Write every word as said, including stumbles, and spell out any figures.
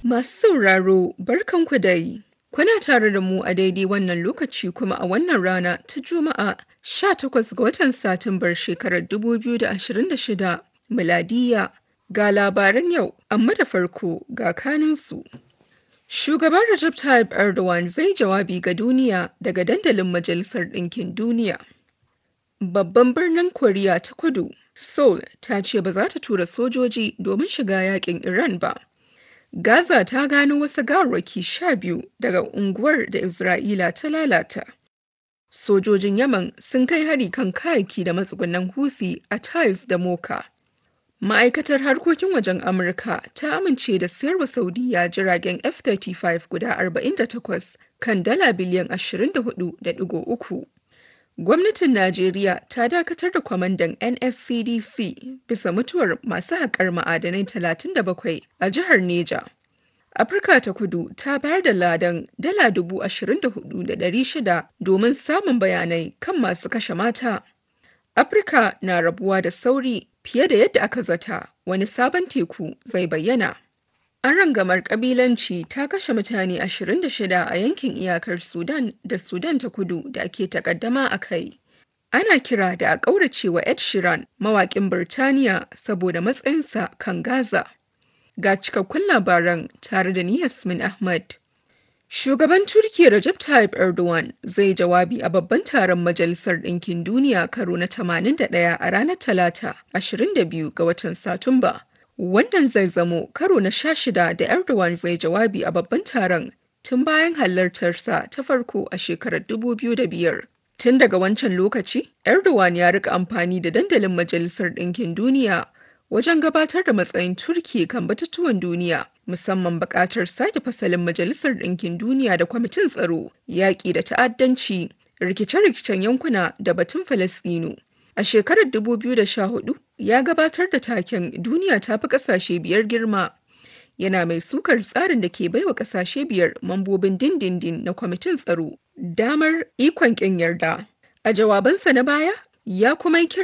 Masu sauraro, barkanku dai. Kuna tare da mu a daidai wannan lokaci kuma a wannan rana ta Juma'a sha takwas ga watan Satumbar shekarar dubu biyu da ashirin da shida miladiya. Ga labaran yau, amma da farko ga kaninsu. Shugaban Recep Tayyip Erdogan zai jawabi ga duniya daga dandalin Majalisar Ɗinkin Duniya. Babban birnin Koriya ta Kudu, Seoul, ta ce ba za ta tura sojoji domin shiga yakin Iran ba. Gaza ta gano wasu gawarwaki sha biyu daga unguwar da Isra'ila ta lalata. Sojojin Yaman sun kai hari kan kayaki da matsugunan Houthi a Taiz da Moka. Ma'aikatar harkokin wajen Amurka ta amince da siyarwa Saudiya jiragen F thirty five guda arba'in da takwas kan dala biliyan ashirin da hudu da digo uku. Gwamnatin Najeriya ta dakatar da kwamandan N S C D C bisa mutuwar masu haƙar ma'adanai talatin da bakwai a jihar Neja. Afirka ta Kudu ta bayar da ladan dala dubu ashirin da hudu da ɗari shida domin samun bayanai kan masu kashe mata. Afirka na rabuwa da sauri fiye da yadda aka zata, wani sabon teku zai bayyana. Arangamar ƙabilanci ta kashe mutane ashirin da shida a yankin iyakar Sudan da Sudan ta Kudu da ake takaddama a kai. Ana kira da a ƙauracewa Ed Sheeran, mawaƙin Birtaniya, saboda matsayinsa kan Gaza. Ga cikakkun labaran tare da ni Yasmin Ahmad. Shugaban Turkiyya Recep Tayyip Erdogan zai jawabi a babban taron Majalisar Ɗinkin Duniya karo na tamanin da ɗaya a ranar Talata, ashirin da biyu ga watan Satumba. Wannan zai zamo karo na sha shida da Erdogan zai jawabi a babban taron tun bayan halartarsa ta farko a shekarar dubu biyu da biyar. Tun daga wancan lokaci, Erdogan ya rika amfani da dandalin Majalisar Ɗinkin Duniya wajen gabatar da matsayin Turkiyya kan batutuwan duniya, musamman buƙatar sake fasalin Majalisar Ɗinkin Duniya da Kwamitin Tsaro, yaƙi da ta'addanci, rikice-rikicen yankuna da batun Falasɗinu. A shekarar dubu biyu da sha hudu, ya gabatar da taken "Duniya ta fi ƙasashe biyar girma." Yana mai sukar tsarin da ke baiwa ƙasashe biyar mambobin dindindin na Kwamitin Tsaro damar ikon ƙin yarda. A jawabansa na baya, ya kuma yi kira